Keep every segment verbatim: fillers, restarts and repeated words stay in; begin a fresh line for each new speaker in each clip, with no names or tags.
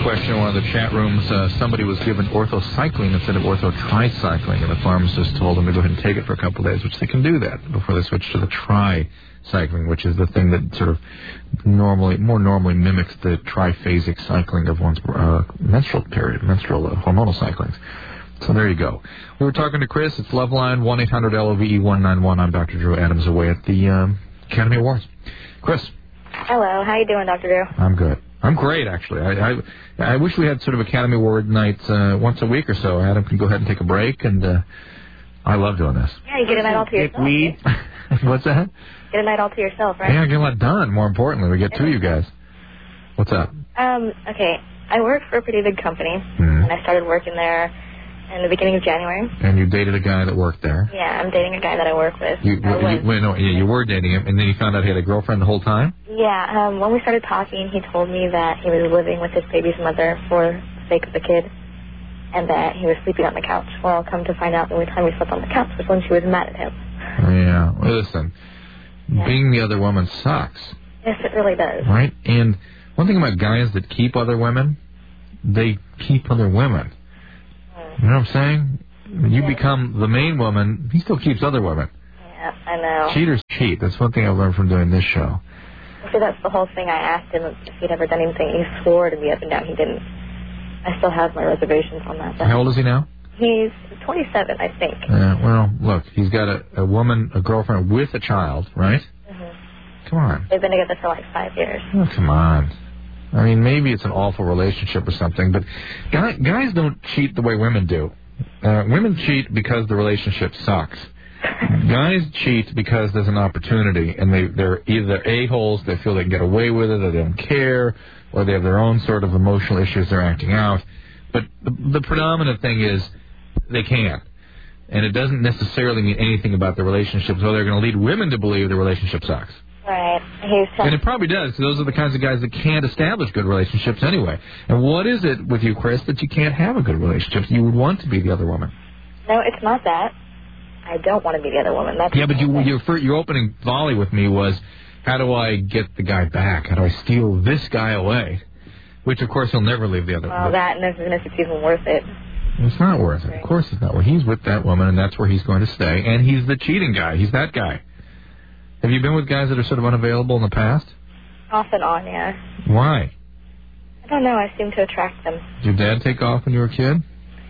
question in one of the chat rooms. Uh, somebody was given orthocycline instead of orthotricycline, and the pharmacist told them to go ahead and take it for a couple of days, which they can do that before they switch to the tricycline, which is the thing that sort of normally, more normally mimics the triphasic cycling of one's uh, menstrual period, menstrual uh, hormonal cyclings. So there you go. We were talking to Chris. It's Loveline, one eight hundred L O V E one nine one. I'm Doctor Drew Adams away at the um, Academy Awards. Chris.
Hello. How you doing, Doctor Drew?
I'm good. I'm great, actually. I, I I wish we had sort of Academy Award nights uh, once a week or so. Adam can go ahead and take a break, and uh, I love doing this.
Yeah, you get a night all to yourself.
We, what's that?
Get a night all to yourself, right?
Yeah, I get a lot done, more importantly. We get two of you guys. What's up?
Um, okay. I work for a pretty big company, mm-hmm. and I started working there in the beginning of January.
And you dated a guy that worked there?
Yeah, I'm dating a guy that I work with.
You, you, you, wait, no, yeah, you were dating him, and then you found out he had a girlfriend the whole time?
Yeah, um, when we started talking, he told me that he was living with his baby's mother for the sake of the kid, and that he was sleeping on the couch. Well, I'll come to find out the only time we slept on the couch was when she was mad at him.
Yeah, well, listen, yeah. Being the other woman sucks.
Yes, it really does.
Right? And one thing about guys that keep other women, they keep other women. You know what I'm saying? You yeah. become the main woman, he still keeps other women.
Yeah, I know.
Cheaters cheat. That's one thing I've learned from doing this show.
So that's the whole thing. I asked him if he'd ever done anything. He swore to me up and down he didn't. I still have my reservations on that.
How old is he now?
He's twenty-seven, I think.
Yeah, well, look, he's got a, a woman, a girlfriend with a child, right?
Mm-hmm.
Come on.
They've been together for like five years.
Oh, come on. I mean, maybe it's an awful relationship or something, but guy, guys don't cheat the way women do. Uh, women cheat because the relationship sucks. Guys cheat because there's an opportunity, and they, they're either a-holes, they feel they can get away with it, or they don't care, or they have their own sort of emotional issues they're acting out. But the, the predominant thing is they can't. And it doesn't necessarily mean anything about the relationship, so they're going to lead women to believe the relationship sucks.
Right. He's
and it probably does, because those are the kinds of guys that can't establish good relationships anyway. And what is it with you, Chris, that you can't have a good relationship? You would want to be the other woman.
No, it's not that. I don't want to be the other woman. That's
yeah, but you, your, first, your opening volley with me was, how do I get the guy back? How do I steal this guy away? Which, of course, he'll never leave the other woman.
Well, that, and if it's even worth it.
It's not worth it. Of course it's not. Well, he's with that woman, and that's where he's going to stay. And he's the cheating guy. He's that guy. Have you been with guys that are sort of unavailable in the past?
Off and on, yeah.
Why?
I don't know. I seem to attract them.
Did your dad take off when you were a kid?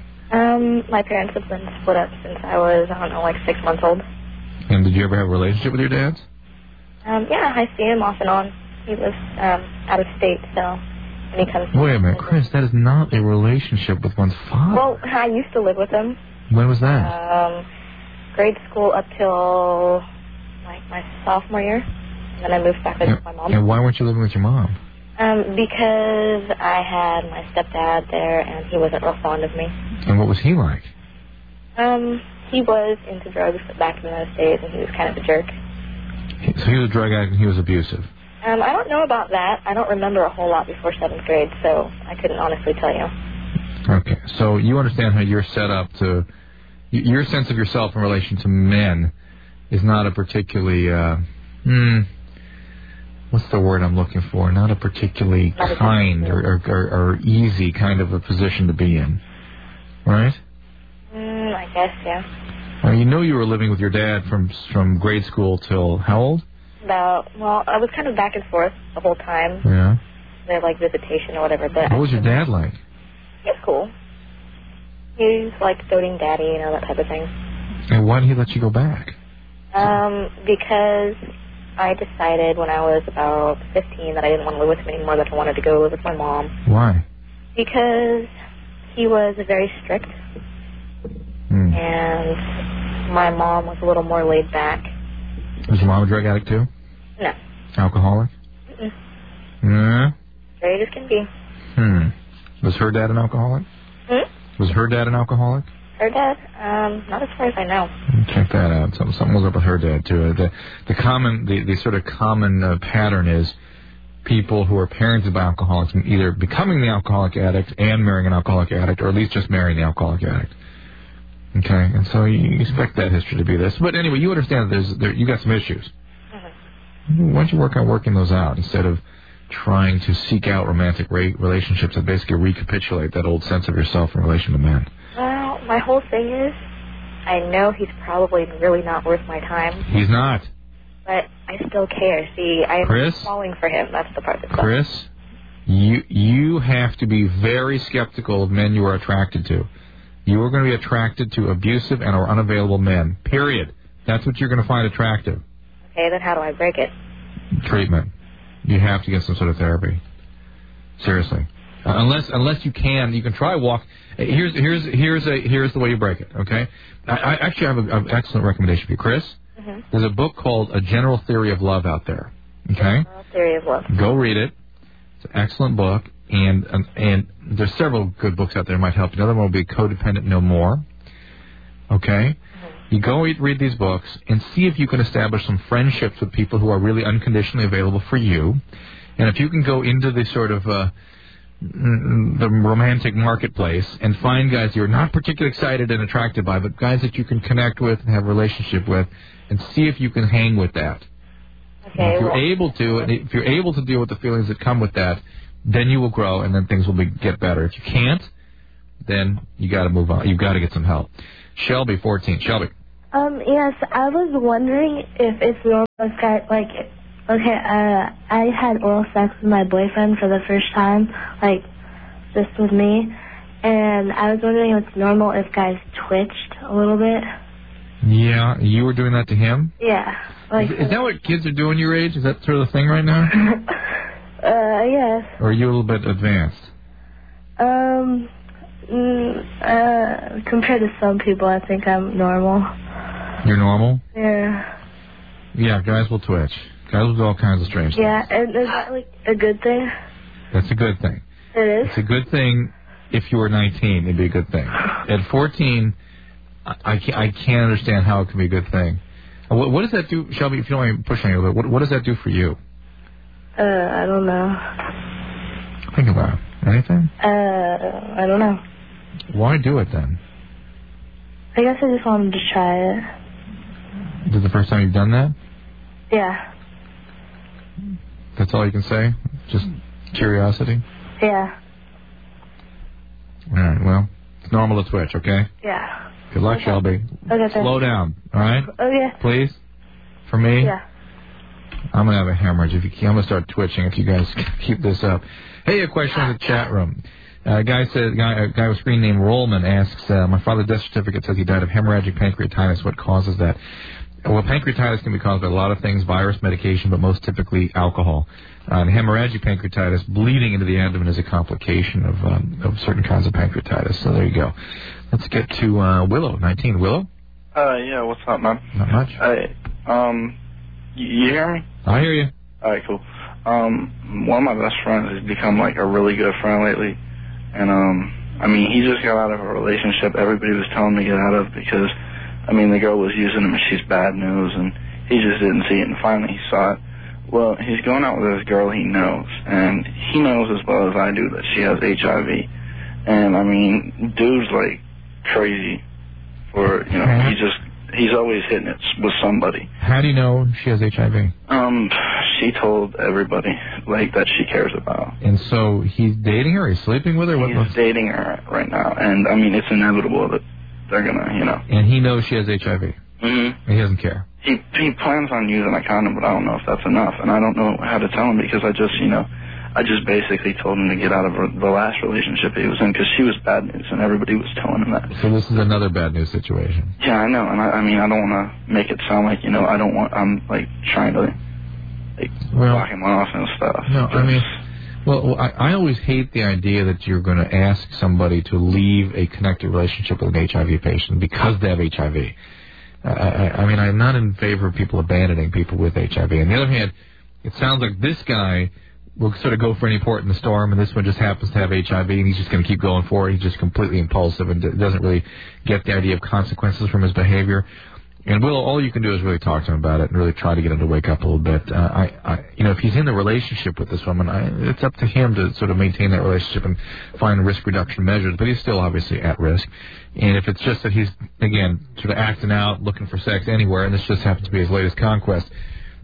Um, my parents have been split up since I was, I don't know, like six months old.
And did you ever have a relationship with your dads?
Um, yeah, I see him off and on. He lives um, out of state, so when he comes...
Wait a minute, Chris, that is not a relationship with one's father.
Well, I used to live with him.
When was that?
Um, grade school up till, like, my sophomore year. And then I moved back with my mom.
And why weren't you living with your mom?
Um, because I had my stepdad there, and he wasn't real fond of me.
And what was he like?
Um, he was into drugs back in those days, and he was kind of a jerk.
So he was a drug addict and he was abusive?
Um, I don't know about that. I don't remember a whole lot before seventh grade, so I couldn't honestly tell you.
Okay, so you understand how you're set up to... Your sense of yourself in relation to men is not a particularly... Uh, hmm... What's the word I'm looking for? Not a particularly Not kind or, or, or, or easy kind of a position to be in, right?
Mm, I guess, yeah.
Now, you know you were living with your dad from from grade school till how old?
About, well, I was kind of back and forth the whole time.
Yeah.
They had, like, visitation or whatever. But
what was your dad like?
He was cool. He was like doting daddy, you know, that type of thing.
And why did he let you go back?
Um, because... I decided when I was about fifteen that I didn't want to live with him anymore, that I wanted to go live with my mom.
Why?
Because he was very strict,
mm.
and my mom was a little more laid back.
Was your mom a drug addict too?
No.
Alcoholic?
Mm-mm.
Yeah?
Straight as can be.
Hmm. Was her dad an alcoholic?
Hmm?
Was her dad an alcoholic?
Her dad? Um, not as far as I know.
Check that out. Something, something was up with her dad, too. The, the common, the, the sort of common uh, pattern is people who are parents of alcoholics either becoming the alcoholic addict and marrying an alcoholic addict, or at least just marrying the alcoholic addict. Okay? And so you expect that history to be this. But anyway, you understand that there's, there, you got some issues.
Mm-hmm.
Why don't you work on working those out instead of trying to seek out romantic ra- relationships that basically recapitulate that old sense of yourself in relation to men?
Well, my whole thing is, I know he's probably really not worth my time.
He's not.
But I still care. See, I'm
Chris?
falling for him. That's the part that's
Chris, you you have to be very skeptical of men you are attracted to. You are going to be attracted to abusive and or unavailable men. Period. That's what you're going to find attractive.
Okay, then how do I break it?
Treatment. You have to get some sort of therapy. Seriously. Uh, unless unless you can, you can try walk. Here's here's here's a here's the way you break it. Okay. I, I actually have an excellent recommendation for you, Chris.
Mm-hmm.
There's a book called A General Theory of Love out there. Okay.
General Theory of Love.
Go read it. It's an excellent book, and and, and there's several good books out there that might help. Another one will be Codependent No More. Okay. Mm-hmm. You go read, read these books and see if you can establish some friendships with people who are really unconditionally available for you, and if you can go into the sort of uh, the romantic marketplace and find guys you're not particularly excited and attracted by, but guys that you can connect with and have a relationship with, and see if you can hang with that.
Okay,
if you're
well,
able to, and if you're able to deal with the feelings that come with that, then you will grow, and then things will be, get better. If you can't, then you got to move on. You got to get some help. Shelby, fourteen. Shelby.
Um. Yes, I was wondering if it's normal if guys like. Okay, uh, I had oral sex with my boyfriend for the first time, like, just with me, and I was wondering if it's normal if guys twitched a little bit.
Yeah, you were doing that to him?
Yeah. Like,
is, is that what kids are doing your age? Is that sort of the thing right now?
uh, yes.
Or are you a little bit advanced?
Um, mm, uh, compared to some people, I think I'm normal.
You're normal?
Yeah.
Yeah, guys will twitch. Guys will do all kinds of strange things.
Yeah, and is that, like, a good thing?
That's a good thing.
It is?
It's a good thing if you were nineteen. It'd be a good thing. At fourteen, I, I, can't, I can't understand how it can be a good thing. What, what does that do, Shelby, if you don't mind pushing a little bit, what, what does that do for you?
Uh, I don't know.
Think about it. Anything?
Uh, I don't know.
Why do it then?
I guess I just wanted to try it.
Is it the first time you've done that?
Yeah.
That's all you can say? Just curiosity?
Yeah.
All right, well, it's normal to twitch, okay?
Yeah.
Good luck,
Okay.
Shelby.
Okay,
Slow down, all right?
Okay.
Please? For me?
Yeah.
I'm going to have a hemorrhage. If you keep, I'm going to start twitching if you guys keep this up. Hey, a question in the chat room. Uh, a guy said, guy, a guy with screen name Rollman asks, uh, my father's death certificate says he died of hemorrhagic pancreatitis. What causes that? Well, pancreatitis can be caused by a lot of things, virus, medication, but most typically alcohol. Uh, and hemorrhagic pancreatitis, bleeding into the abdomen, is a complication of um, of certain kinds of pancreatitis. So there you go. Let's get to uh, Willow, nineteen. Willow?
Uh, yeah, what's up, man?
Not much.
Hey, um, you, you hear me?
I hear you.
All right, cool. Um, one of my best friends has become, like, a really good friend lately. And, um, I mean, he just got out of a relationship everybody was telling me to get out of because, I mean, the girl was using him and she's bad news, and he just didn't see it, and finally he saw it. Well, he's going out with this girl he knows, and he knows as well as I do that she has H I V. And, I mean, dude's, like, crazy for, you know, he just, he's always hitting it with somebody.
How do you know she has H I V?
Um, she told everybody, like, that she cares about.
And so he's dating her? He's sleeping with her?
He's
what,
dating her right now, and, I mean, it's inevitable that they're gonna, you know.
And he knows she has H I V?
Mm-hmm.
He doesn't care?
He he plans on using a condom, but I don't know if that's enough, and I don't know how to tell him because I just, you know, I just basically told him to get out of the last relationship he was in because she was bad news, and everybody was telling him that.
So this is another bad news situation.
Yeah, I know, and I, I mean, I don't want to make it sound like, you know, I don't want, I'm, like, trying to, like,
well,
block him off and stuff.
No,
just,
I mean, well, I, I always hate the idea that you're going to ask somebody to leave a connected relationship with an H I V patient because they have H I V. I, I, I mean, I'm not in favor of people abandoning people with H I V. On the other hand, it sounds like this guy will sort of go for any port in the storm, and this one just happens to have H I V, and he's just going to keep going for it. He's just completely impulsive and doesn't really get the idea of consequences from his behavior. And Will, all you can do is really talk to him about it and really try to get him to wake up a little bit. Uh, I, I, you know, if he's in the relationship with this woman, I, it's up to him to sort of maintain that relationship and find risk reduction measures. But he's still obviously at risk. And if it's just that he's, again, sort of acting out, looking for sex anywhere, and this just happens to be his latest conquest,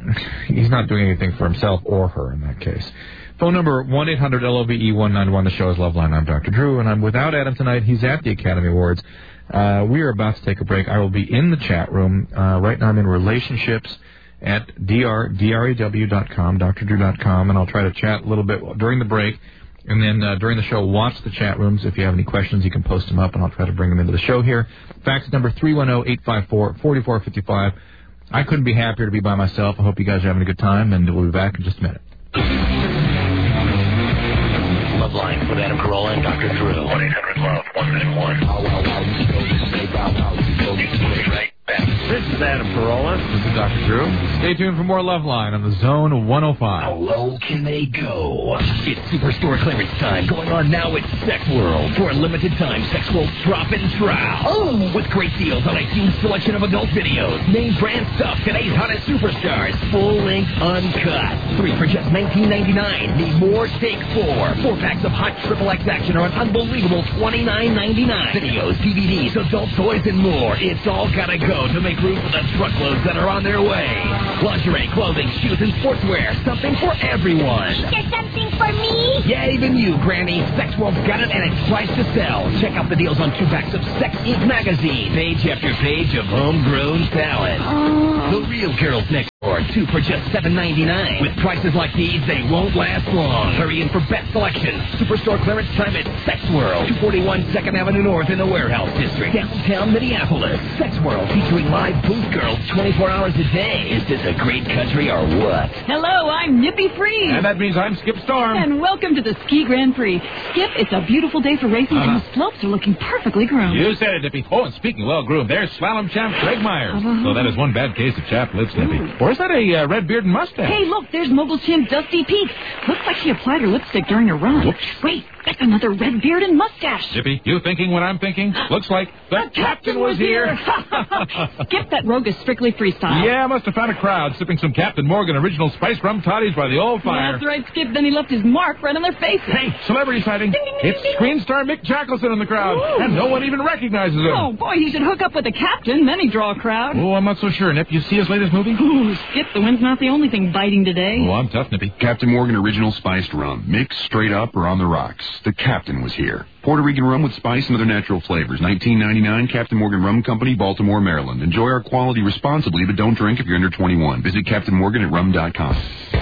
he's not doing anything for himself or her in that case. Phone number one eight hundred L O V E one nine one. The show is Loveline. I'm Doctor Drew, and I'm without Adam tonight. He's at the Academy Awards. Uh, we are about to take a break. I will be in the chat room. Uh, right now I'm in relationships at drew dot com, d r drew dot com, and I'll try to chat a little bit during the break. And then uh, during the show, watch the chat rooms. If you have any questions, you can post them up, and I'll try to bring them into the show here. Fax number three one zero, eight five four, four four five five. I couldn't be happier to be by myself. I hope you guys are having a good time, and we'll be back in just a minute.
Loveline with Adam Carolla and Doctor Drew. one eight hundred love one nine one. Right back.
This is Adam Carolla. This is Doctor Drew. Stay tuned for more Loveline on the Zone one oh five.
How low can they go? It's Superstore clearance time. Going on now at Sex World. For a limited time, Sex World's drop and trial. Oh! With great deals on a huge selection of adult videos. Name brand stuff. Today's hottest superstars. Full length uncut. Three for just nineteen ninety-nine. Need more? Take four. Four packs of hot triple X action are an unbelievable twenty-nine ninety-nine. Videos, D V Ds, adult toys, and more. It's all gotta go to make room for the truckloads that are on their way. Lingerie, clothing, shoes, and sportswear. Something for everyone.
Is there something for me?
Yeah, even you, Granny. Sex World's got it, and it's priced to sell. Check out the deals on two packs of Sex Inc magazine. Page after page of homegrown talent.
Oh.
The real girls next door, two for just seven ninety-nine. With prices like these, they won't last long. Hurry in for best selection. Superstore clearance time at Sex World, two forty-one second Avenue North in the Warehouse District, downtown Minneapolis. Sex World, featuring live booth girls twenty-four hours a day. Is this a great country or what?
Hello, I'm Nippy Free.
And that means I'm Skip Storm.
And welcome to the Ski Grand Prix. Skip, it's a beautiful day for racing,
Uh-huh.
and the slopes are looking perfectly groomed.
You said it, Nippy. Oh, and speaking well groomed, there's slalom champ Greg Myers.
Uh-huh.
So that is one bad case of chapped lips, Nippy. Or is that a uh, red beard and mustache?
Hey, look, there's mogul champ Dusty Peaks. Looks like she applied her lipstick during her run.
Whoops.
Wait, that's another red beard and mustache.
Nippy, you thinking what I'm thinking? Looks like the, captain was here.
Skip, that rogue is strictly freestyle.
Yeah, must have found a crowd sipping some Captain Morgan original spice rum toddies by the old fire.
That's right, Skip. Then he left his mark right on their faces.
Hey, celebrity sighting.
Ding, ding, ding,
It's
ding.
screen star Mick Jackelson in the crowd,
Ooh.
and no one even recognizes him.
Oh, boy, he should hook up with the captain, then he'd draw a crowd.
Oh, I'm not so sure, Nip. You see his latest movie?
Ooh, Skip, the wind's not the only thing biting today.
Oh, I'm tough, Nippy.
Captain Morgan Original Spiced Rum. Mixed, straight up, or on the rocks. The captain was here. Puerto Rican rum with spice and other natural flavors. nineteen ninety-nine, Captain Morgan Rum Company, Baltimore, Maryland. Enjoy our quality responsibly, but don't drink if you're under twenty-one. Visit Captain Morgan at rum dot com.